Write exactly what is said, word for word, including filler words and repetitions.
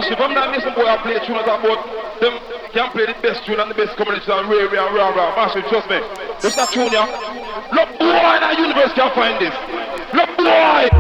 massive. I'm not missing boy I play tune about them can play the best tune and the best combination and rare and rah rah. Massive, trust me. It's not tune, yeah. Look boy in the universe can find this. Look boy!